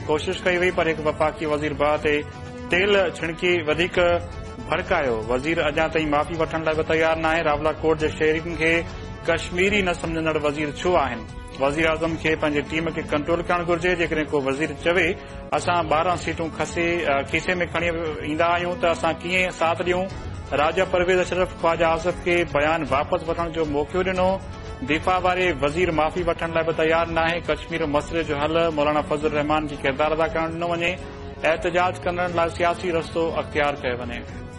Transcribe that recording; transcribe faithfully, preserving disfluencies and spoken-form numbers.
कोशिश कई वई पर एक वफाकी वज़ीर बाह ते तेल छिणकी वधीक भड़कायो। वज़ीर अञा ताईं माफ़ी वठण लाइ बि तयार न आहे। रावलाकोट जे शहरियुनि खे कश्मीरी न समझंदड़ वज़ीर छो आहिनि? वज़ीर आज़म खे पंहिंजी टीम खे कंट्रोल करणु घुर्जे। जेकॾहिं को वज़ीर चवे असां ॿारहं सीटूं खसे खीसे में खणी ईंदा आहियूं त असां कीअं साथ ॾियूं? राजा परवेज़ अशरफ ख्वाजा आसिफ खे बयान वापसि वठण जो मौक़ो ॾिनो। दिफ़ा वारे वज़ीर माफ़ी वठण लाइ बि तयार न आहे। कश्मीर मसइले जो हल मौलाना फज़ल रहमान जी किरदारु अदा करणु ॾिनो वञे। एहतजाज करण लाइ सियासी रस्तो अख़्तियार कयो वञे।